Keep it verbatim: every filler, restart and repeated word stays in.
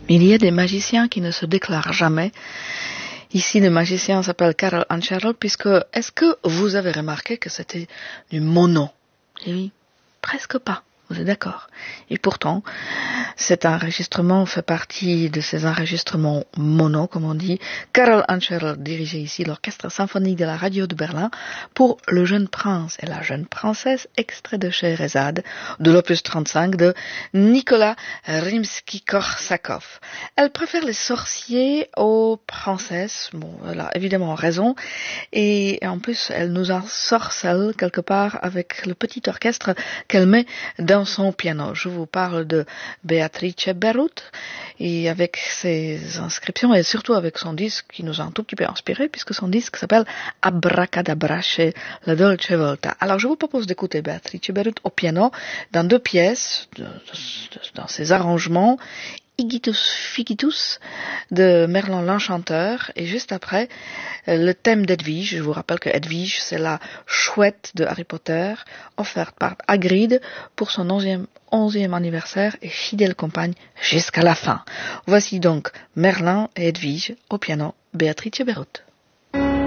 Il y a des magiciens qui ne se déclarent jamais. Ici, le magicien s'appelle Karel Ancherl, puisque, est-ce que vous avez remarqué que c'était du mono? Eh oui, presque pas. Vous êtes d'accord? Et pourtant, cet enregistrement fait partie de ces enregistrements mono, comme on dit. Karel Ancherl dirigeait ici l'orchestre symphonique de la radio de Berlin pour Le Jeune Prince et la Jeune Princesse, extrait de Scheherazade, de l'opus trente-cinq de Nicolas Rimsky-Korsakov. Elle préfère les sorciers aux princesses. Bon, elle a évidemment raison. Et en plus, elle nous en sorcelle quelque part avec le petit orchestre qu'elle met dans son piano. Je vous parle de Beatrice Beruth et avec ses inscriptions et surtout avec son disque qui nous a un tout petit peu inspiré puisque son disque s'appelle Abracadabrace, la Dolce Volta. Alors je vous propose d'écouter Beatrice Beruth au piano dans deux pièces, de, de, de, dans ses arrangements, Igitus Figitus de Merlin l'Enchanteur et juste après le thème d'Edwige. Je vous rappelle que Edwige c'est la chouette de Harry Potter offerte par Hagrid pour son onzième, onzième anniversaire et fidèle compagne jusqu'à la fin. Voici donc Merlin et Edwige au piano, Beatrice Beruth.